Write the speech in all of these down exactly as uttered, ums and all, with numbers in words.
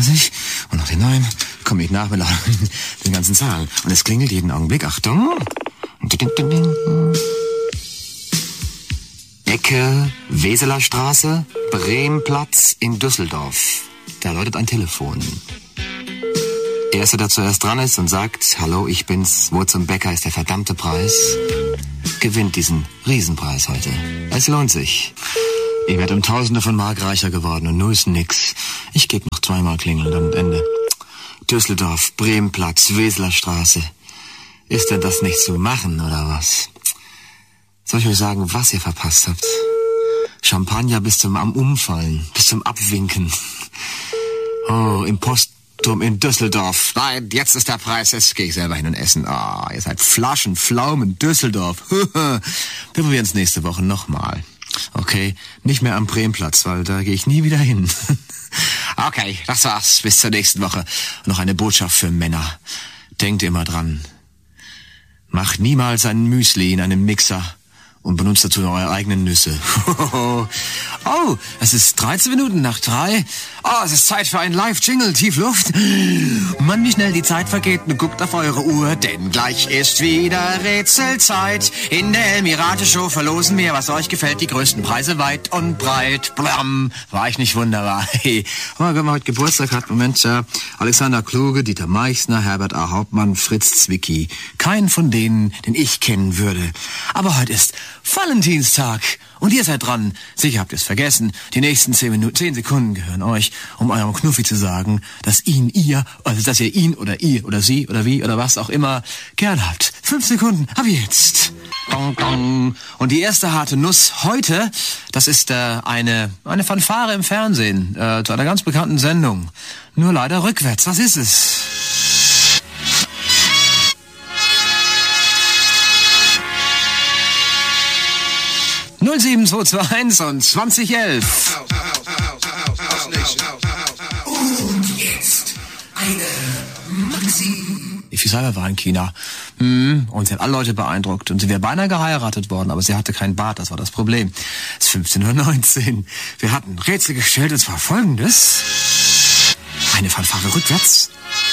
einunddreißig und nach den neun komme ich nach mit den ganzen Zahlen. Und es klingelt jeden Augenblick. Achtung. Ecke Weseler Straße, Brehmplatz in Düsseldorf. Da läutet ein Telefon. Der Erste, der zuerst dran ist und sagt, hallo, ich bin's, wo zum Bäcker ist der verdammte Preis, gewinnt diesen Riesenpreis heute. Es lohnt sich. Ich werde um Tausende von Mark reicher geworden und nur ist nix. Ich gebe noch zweimal klingeln, dann Ende. Düsseldorf, Brehmplatz, Weseler Straße. Ist denn das nicht zu machen, oder was? Soll ich euch sagen, was ihr verpasst habt? Champagner bis zum am Umfallen, bis zum Abwinken. Oh, im Postturm in Düsseldorf. Nein, jetzt ist der Preis, jetzt gehe ich selber hin und essen. Ah, oh, ihr seid Flaschen, Pflaumen, Düsseldorf. Wir probieren es nächste Woche nochmal. Okay, nicht mehr am Brehmplatz, weil da gehe ich nie wieder hin. Okay, das war's. Bis zur nächsten Woche. Noch eine Botschaft für Männer. Denkt immer dran. Macht niemals ein Müsli in einem Mixer und benutzt dazu eure eigenen Nüsse. Oh, es ist dreizehn Minuten nach drei. Oh, es ist Zeit für ein Live-Jingle, Tiefluft. Mann, wie schnell die Zeit vergeht. Und guckt auf eure Uhr, denn gleich ist wieder Rätselzeit. In der Elmirate-Show verlosen wir, was euch gefällt, die größten Preise weit und breit. Blam, war ich nicht wunderbar? Hey, oh, wenn man heute Geburtstag hat, Moment, äh, Alexander Kluge, Dieter Meichsner, Herbert A. Hauptmann, Fritz Zwicky. Kein von denen, den ich kennen würde. Aber heute ist Valentinstag. Und ihr seid dran. Sicher habt ihr es vergessen. Die nächsten zehn Minuten, zehn Sekunden gehören euch, um eurem Knuffi zu sagen, dass ihn, ihr, also dass ihr ihn oder ihr oder sie oder wie oder was auch immer gern habt. Fünf Sekunden, ab jetzt. Dong, dong. Und die erste harte Nuss heute, das ist äh, eine eine Fanfare im Fernsehen, äh, zu einer ganz bekannten Sendung. Nur leider rückwärts. Was ist es? null sieben zwei zwei eins und zwanzig elf. Und jetzt eine Maxi. Ich selber war in China. Hm, und sie hat alle Leute beeindruckt. Und sie wäre beinahe geheiratet worden, aber sie hatte keinen Bart, das war das Problem. Es ist fünfzehn Uhr neunzehn. Wir hatten Rätsel gestellt, und zwar folgendes. Eine Fanfare rückwärts.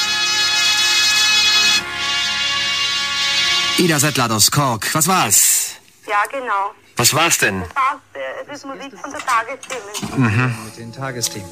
Ida Settler aus Kork. Was war's? Ja, genau. Was war's denn? Das war's, es ist Musik von der Tagesthemen. Mhm. Mit den Tagesthemen.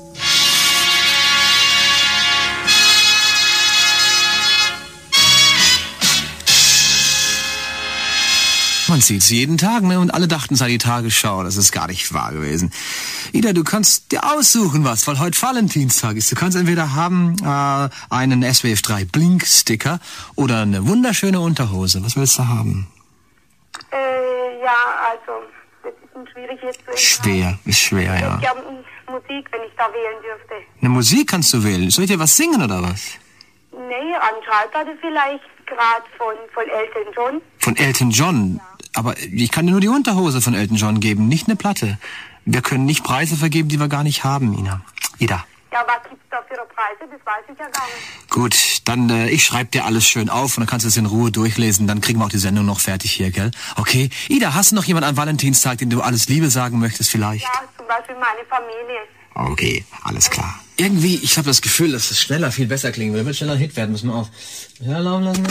Man sieht's jeden Tag, ne? Und alle dachten, es sei die Tagesschau. Das ist gar nicht wahr gewesen. Ida, du kannst dir aussuchen was, weil heute Valentinstag ist. Du kannst entweder haben äh, einen S W F drei Blink-Sticker oder eine wunderschöne Unterhose. Was willst du haben? Äh, ja, also, das ist ein schwierig jetzt zu entscheiden. Schwer, ist schwer, ja. Ich glaube, Musik, wenn ich da wählen dürfte. Eine Musik kannst du wählen. Soll ich dir was singen oder was? Nee, an Schallplatte vielleicht gerade von, von Elton John. Von Elton John? Ja. Aber ich kann dir nur die Unterhose von Elton John geben, nicht eine Platte. Wir können nicht Preise vergeben, die wir gar nicht haben, Ina. Ida. Ja, was gibt's da für Preise? Das weiß ich ja gar nicht. Gut, dann äh, ich schreibe dir alles schön auf und dann kannst du es in Ruhe durchlesen. Dann kriegen wir auch die Sendung noch fertig hier, gell? Okay. Ida, hast du noch jemand am Valentinstag, den du alles Liebe sagen möchtest vielleicht? Ja, zum Beispiel meine Familie. Okay, alles klar. Irgendwie, ich habe das Gefühl, dass es schneller viel besser klingen würde. Wird schneller ein Hit werden, müssen wir auf. Ja, laufen lassen.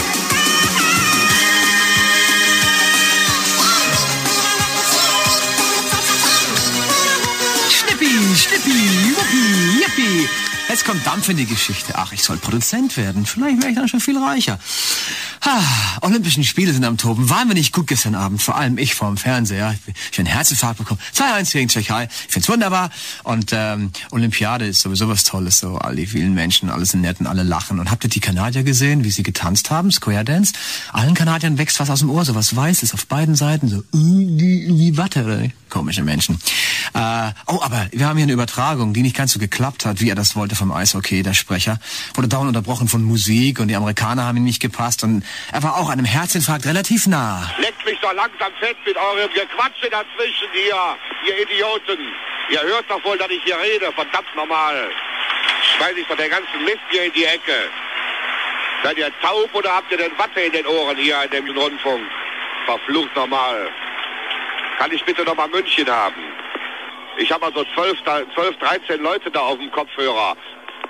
Schnippi, Schnippi, Wuppi, Yippie. Jetzt kommt Dampf in die Geschichte. Ach, ich soll Produzent werden. Vielleicht wäre ich dann schon viel reicher. Ha, Olympischen Spiele sind am Toben. Waren wir nicht gut gestern Abend? Vor allem ich vorm Fernseher. Ich habe einen Herzinfarkt bekommen. zwei eins gegen Tschechei. Ich find's wunderbar. Und ähm, Olympiade ist sowieso was Tolles. So, all die vielen Menschen, alles sind nett und alle lachen. Und habt ihr die Kanadier gesehen, wie sie getanzt haben? Square Dance. Allen Kanadiern wächst was aus dem Ohr, so was Weißes auf beiden Seiten. So wie Watte, oder? Komische Menschen. Äh, oh, aber wir haben hier eine Übertragung, die nicht ganz so geklappt hat, wie er das wollte vom Eishockey. Der Sprecher wurde dauernd unterbrochen von Musik und die Amerikaner haben ihm nicht gepasst und er war auch einem Herzinfarkt relativ nah. Leckt mich doch langsam fett mit eurem Gequatsche dazwischen hier, ihr Idioten. Ihr hört doch wohl, dass ich hier rede, verdammt normal. Schmeiß ich doch den ganzen Mist hier in die Ecke. Seid ihr taub oder habt ihr denn Watte in den Ohren hier in dem Rundfunk? Verflucht normal. Kann ich bitte noch mal München haben? Ich habe also zwölf, dreizehn Leute da auf dem Kopfhörer.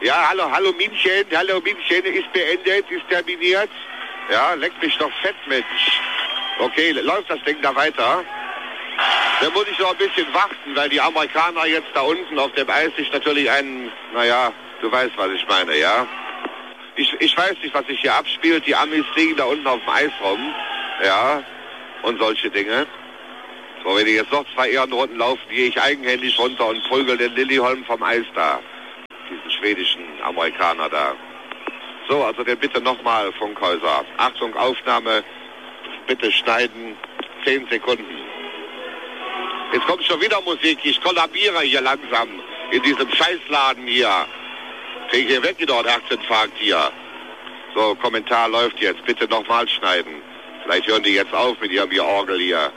Ja, hallo, hallo Minchen, hallo Minchen, ist beendet, ist terminiert. Ja, leck mich doch fett, Mensch. Okay, läuft das Ding da weiter? Da muss ich noch ein bisschen warten, weil die Amerikaner jetzt da unten auf dem Eis sich natürlich einen, naja, du weißt, was ich meine, ja? Ich, ich weiß nicht, was sich hier abspielt. Die Amis liegen da unten auf dem Eis rum, ja, und solche Dinge. So, wenn die jetzt noch zwei Ehrenrunden laufen, gehe ich eigenhändig runter und prügel den Lilliholm vom Eis da. Diesen schwedischen Amerikaner da. So, also dann bitte nochmal, Funkhäuser. Achtung, Aufnahme, bitte schneiden, zehn Sekunden. Jetzt kommt schon wieder Musik, ich kollabiere hier langsam in diesem Scheißladen hier. Krieg hier weg, dort Herzinfarkt hier. So, Kommentar läuft jetzt, bitte nochmal schneiden. Vielleicht hören die jetzt auf mit ihrem Orgel hier.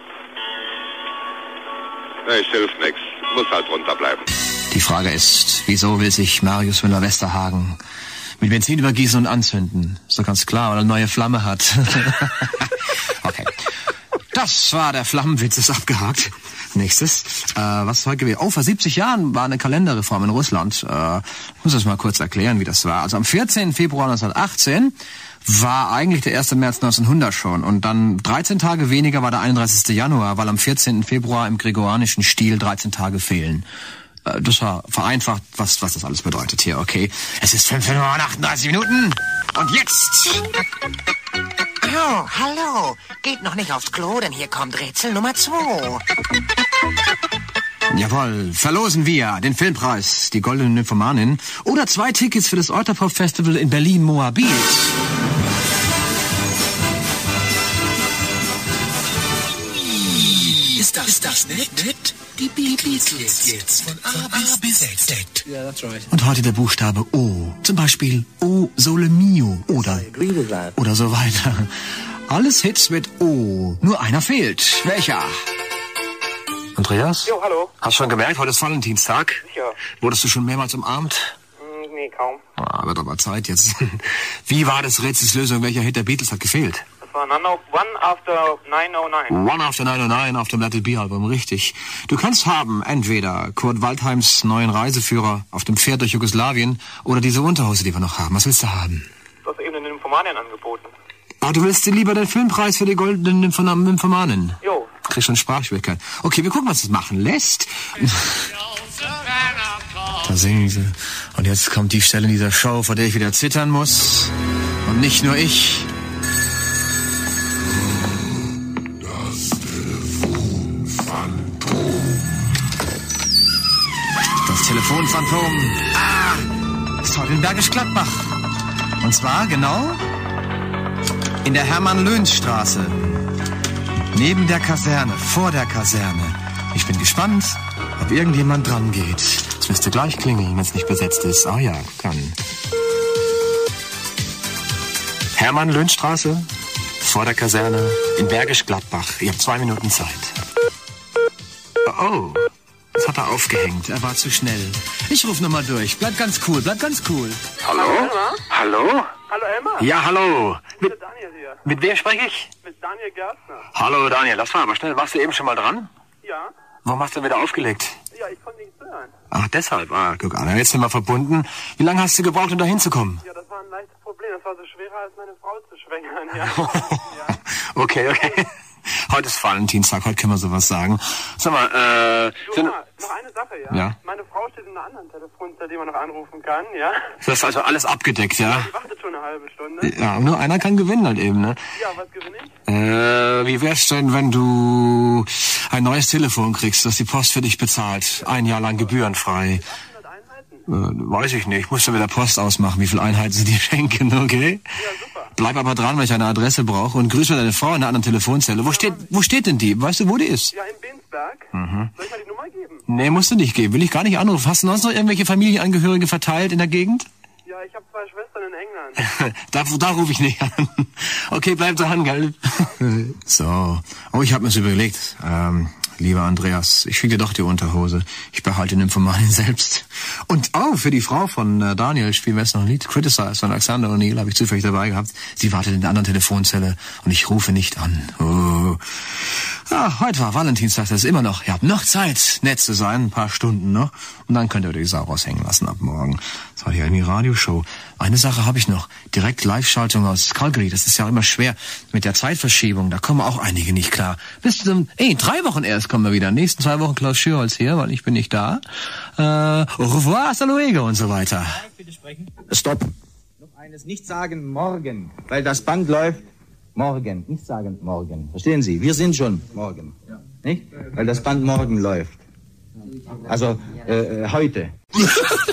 Ne, es hilft nichts, muss halt drunter bleiben. Die Frage ist, wieso will sich Marius Müller-Westerhagen mit Benzin übergießen und anzünden? Ist doch ganz klar, weil er eine neue Flamme hat. Okay. Das war der Flammenwitz, ist abgehakt. Nächstes. Äh, was ist heute gewesen? Oh, vor siebzig Jahren war eine Kalenderreform in Russland. Äh, ich muss das mal kurz erklären, wie das war. Also am vierzehnten Februar neunzehnhundertachtzehn war eigentlich der erste März neunzehnhundert schon. Und dann dreizehn Tage weniger war der einunddreißigste Januar, weil am vierzehnten Februar im gregorianischen Stil dreizehn Tage fehlen. Äh, das war vereinfacht, was, was das alles bedeutet hier, okay. Es ist fünf Uhr und achtunddreißig Minuten. Und jetzt... Oh, hallo. Geht noch nicht aufs Klo, denn hier kommt Rätsel Nummer zwei. Jawohl, verlosen wir den Filmpreis, die Goldene Nymphomanin oder zwei Tickets für das Euterpop Festival in Berlin-Moabit. Ist das, ist das nett? nett? Die Beatles jetzt von A bis Z. Yeah, that's right. Und heute der Buchstabe O. Zum Beispiel O Sole Mio oder, oder so weiter. Alles Hits mit O. Nur einer fehlt. Welcher? Andreas? Jo, hallo. Hast schon gemerkt, heute ist Valentinstag? Sicher. Wurdest du schon mehrmals umarmt? Hm, nee, kaum. Ah, wird aber Zeit jetzt. Wie war das Rätsels Lösung? Welcher Hit der Beatles hat gefehlt? Das war One After neun null neun. One After neun null neun auf dem Let It Be Album, richtig. Du kannst haben entweder Kurt Waldheims neuen Reiseführer auf dem Pferd durch Jugoslawien oder diese Unterhose, die wir noch haben. Was willst du haben? Du hast eben den Nymphomanien angeboten. Ah, du willst dir lieber den Filmpreis für die Goldene Nymphomanin? Jo. Kriegst schon Sprachschwierigkeit. Okay, wir gucken, was es machen lässt. Da singen sie. Und jetzt kommt die Stelle in dieser Show, vor der ich wieder zittern muss. Und nicht nur ich. Das Telefonphantom. Das Telefonphantom. Ah, ist heute in Bergisch Gladbach. Und zwar genau in der Hermann-Löhns-Straße. Neben der Kaserne, vor der Kaserne. Ich bin gespannt, ob irgendjemand dran geht. Es müsste gleich klingeln, wenn es nicht besetzt ist. Ah ja, kann. Hermann-Löhns-Straße, vor der Kaserne, in Bergisch Gladbach. Ihr habt zwei Minuten Zeit. Oh, das hat er aufgehängt. Er war zu schnell. Ich rufe nochmal durch. Bleib ganz cool, bleib ganz cool. Hallo? Hallo? Hallo, Elmar. Ja, hallo. Mit, Mit Daniel hier. mit wem spreche ich? Mit Daniel Gerstner. Hallo Daniel, das war aber schnell. Warst du eben schon mal dran? Ja? Warum hast du wieder aufgelegt? Ja, ich konnte nicht hören. Ach, deshalb. Ah, guck an, jetzt sind wir verbunden. Wie lange hast du gebraucht, um da hinzukommen? Ja, das war ein leichtes Problem. Das war so schwerer, als meine Frau zu schwängern, ja. ja. Okay, okay. Heute ist Valentinstag, heute können wir sowas sagen. Sag mal, äh... Du, sind, mal, noch eine Sache, ja? Ja. Meine Frau steht in einer anderen Telefonzelle, die man noch anrufen kann, ja? das ist also alles abgedeckt, ja? Die wartet schon eine halbe Stunde. Ja, nur einer kann gewinnen halt eben, ne? Ja, was gewinne ich? Äh, wie wär's denn, wenn du ein neues Telefon kriegst, das die Post für dich bezahlt? Ein Jahr lang gebührenfrei. Äh, weiß ich nicht. Ich muss ja wieder Post ausmachen, wie viele Einheiten sie dir schenken, okay? Ja, super. Bleib aber dran, weil ich eine Adresse brauche und grüße deine Frau in einer anderen Telefonzelle. Wo steht, wo steht denn die? Weißt du, wo die ist? Ja, in Bensberg. Mhm. Soll ich mal die Nummer geben? Nee, musst du nicht geben. Will ich gar nicht anrufen. Hast du sonst noch irgendwelche Familienangehörige verteilt in der Gegend? Ja, ich habe zwei Schwestern in England. da da rufe ich nicht an. Okay, bleib dran, gell? So. Oh, ich habe mir's überlegt. Ähm, lieber Andreas, ich schicke dir doch die Unterhose. Ich behalte den Nymphomanin selbst. Und oh, für die Frau von äh, Daniel spielen wir jetzt noch ein Lied. Criticize von Alexander O'Neill habe ich zufällig dabei gehabt. Sie wartet in der anderen Telefonzelle und ich rufe nicht an. Oh. Ja, heute war Valentinstag, das ist immer noch. Ihr habt noch Zeit, nett zu sein, ein paar Stunden noch. Und dann könnt ihr die Sau raushängen lassen ab morgen. Das war hier eine Radioshow. Eine Sache habe ich noch. Direkt Live-Schaltung aus Calgary. Das ist ja immer schwer mit der Zeitverschiebung. Da kommen auch einige nicht klar. Bis zum, ey, in drei Wochen erst kommen wir wieder. In den nächsten zwei Wochen Klaus Schürholz hier, weil ich bin nicht da. Äh, au revoir, hasta luego und so weiter. Bitte sprechen. Stopp. Noch eines, nicht sagen morgen, weil das Band läuft morgen. Nicht sagen morgen. Verstehen Sie? Wir sind schon morgen. Ja. Nicht? Weil das Band morgen läuft. Also äh, heute.